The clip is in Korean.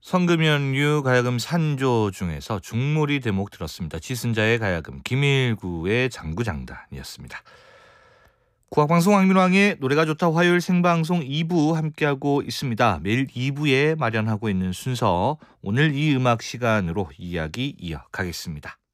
성금연류 가야금 산조 중에서 중몰이 대목 들었습니다. 지순자의 가야금, 김일구의 장구장단이었습니다. 국악방송 황민왕의 노래가 좋다 화요일 생방송 2부 함께하고 있습니다. 매일 2부에 마련하고 있는 순서, 오늘 이 음악 시간으로 이야기 이어가겠습니다.